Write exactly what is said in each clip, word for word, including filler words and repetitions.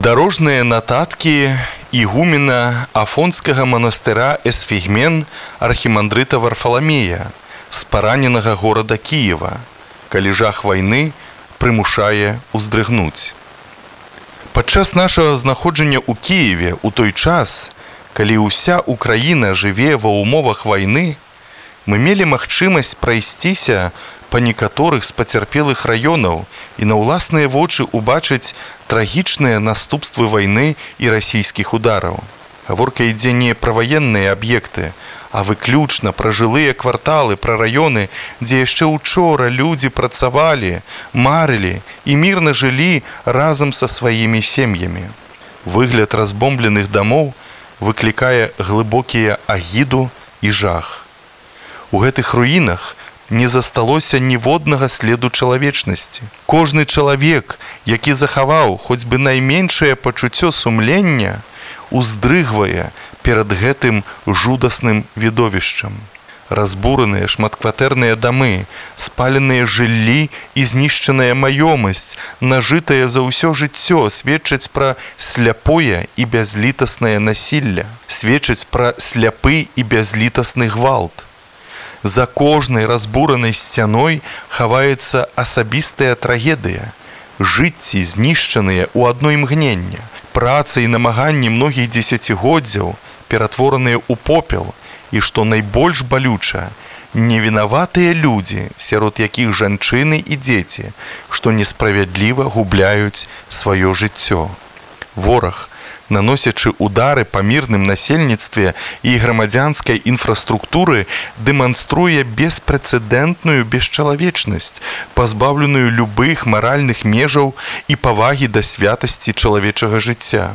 Дорожныя нататкі ігумена Афонскага манастыра Эсфігмен архімандрыта Варфаламея з параненага горада Кіева, калі жах вайны прымушае уздрыгнуць. Падчас нашага знаходжання ў Кіеве ў той час, калі ўся Украіна жыве ва ўмовах вайны, мы мелі магчымасць прайсціся па некаторых з пацярпелых раёнаў і на ўласныя вочы ўбачыць трагічныя наступствы вайны і расійскіх удараў. Гаворка ідзе не пра ваенныя аб'екты, а выключна пра жылыя кварталы, пра раёны, дзе яшчэ учора людзі працавалі, марылі і мірна жылі разам са сваімі сем'ямі. Выгляд разбомбленых дамоў выклікае глыбокія агіду і жах. У гэтых руінах не засталося ніводнага следу чалавечнасці. Кожны чалавек, які захаваў хоць бы найменшае пачуццё сумлення, уздрыгвае перад гэтым жудасным відовішчам. Разбураныя шматкватэрныя дамы, спаленыя жыллі і знішчаная маёмасць, нажытая за ўсё жыццё, сведчаць пра сляпое і бязлітаснае насілля, сведчаць пра сляпы і бязлітасны гвалт. За кожнай разбуранай сцяной хаваецца асабістая трагедыя, жыцці знішчаныя ў адно імгненне, праца і намаганні многіх дзесяцігоддзяў, ператвораныя ў попел, і, што найбольш балюча, невінаватыя людзі, сярод якіх жанчыны і дзеці, што несправядліва губляюць сваё жыццё. Вораг, наносячы удары па мірным насельніцтве і грамадзянскай інфраструктуры, дэманструе беспрэцэдэнтную бесчалавечнасць, пазбаўленую любых маральных межаў і павагі да святасці чалавечага жыцця.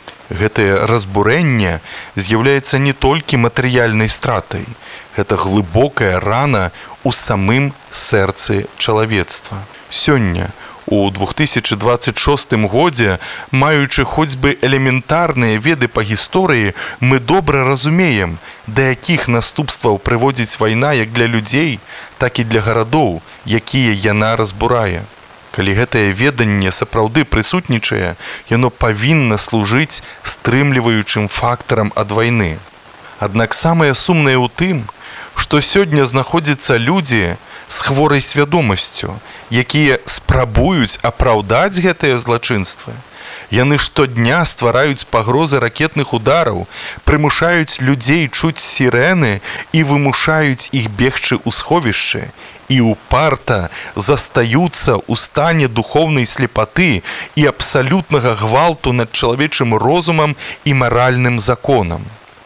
Гэтае разбурэнне з'яўляецца не толькі матэрыяльнай стратай, гэта глыбокая рана ў самым сэрцы чалавецтва. Сёння, у две тысячи двадцать шостым годзе, маючы хоць бы элементарныя веды па гісторыі, мы добра разумеем, да якіх наступстваў прыводзіць вайна як для людзей, так і для гарадоў, якія яна разбурае. Калі гэтае веданне сапраўды прысутнічае, яно павінна служыць стрымліваючым фактарам ад вайны. Аднак самае сумнае ў тым, што сёння знаходзяцца людзі з хворай свядомасцю, якія спрабуюць апраўдаць гэтыя злачынствы. Яны штодня ствараюць пагрозы ракетных удараў, прымушаюць людзей чуць сірэны і вымушаюць іх бегчы ў сховішчы, і упарта застаюцца ў стане духоўнай слепаты і абсалютнага гвалту над чалавечым розумам і маральным законам.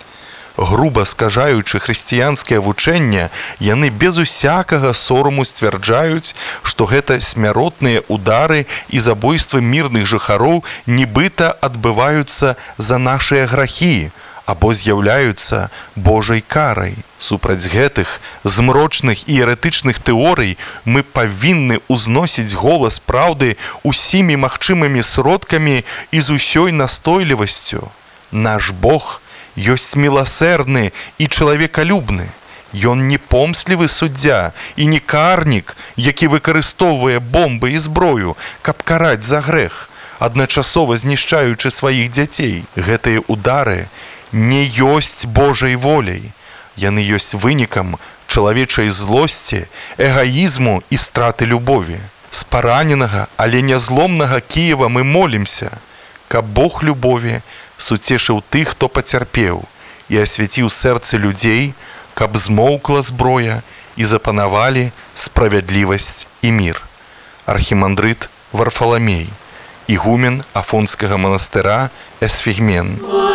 Груба скажаючы хрысціянскае вучэнне, яны без усякага сораму сцвярджаюць, што гэта смяротныя удары і забойствы мірных жыхароў нібыта адбываюцца за нашыя грахі, або з'яўляюцца Божай карай. Супраць гэтых змрочных і еретычных тэорый мы павінны ўзносіць голас праўды усімі магчымымі сродкамі і з усёй настойлівасцю. Наш Бог ёсць міласэрны і чалавекалюбны. Ён не помслівы суддзя і не карнік, які выкарыстоўвае бомбы і зброю, каб караць за грэх, адначасова знішчаючы сваіх дзяцей. Гэтыя удары не ёсць Божай воляй. Яны ёсць вынікам чалавечай злосці, эгаізму і страты любові. З параненага, але нязломнага Кіева мы молімся, каб Бог любові суцешыў тых, хто пацярпеў, і асвяціў сэрцы людзей, каб змоўкла зброя і запанавалі справядлівасць і мір. Архімандрыт Варфаламей, ігумен Афонскага манастыра Эсфігмен.